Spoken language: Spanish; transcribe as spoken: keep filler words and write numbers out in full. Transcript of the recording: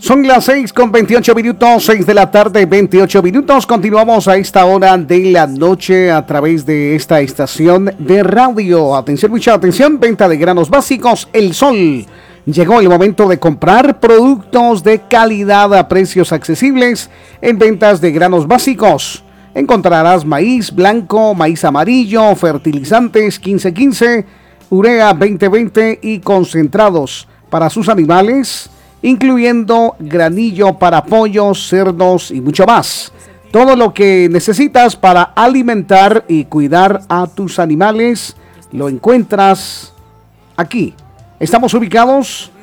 Son las seis con veintiocho minutos, seis de la tarde, veintiocho minutos. Continuamos a esta hora de la noche a través de esta estación de radio. Atención, mucha atención, venta de granos básicos, El Sol. Llegó el momento de comprar productos de calidad a precios accesibles en ventas de granos básicos. Encontrarás maíz blanco, maíz amarillo, fertilizantes quince quince, urea veinte veinte y concentrados para sus animales, incluyendo granillo para pollos, cerdos y mucho más. Todo lo que necesitas para alimentar y cuidar a tus animales lo encuentras aquí. Estamos ubicados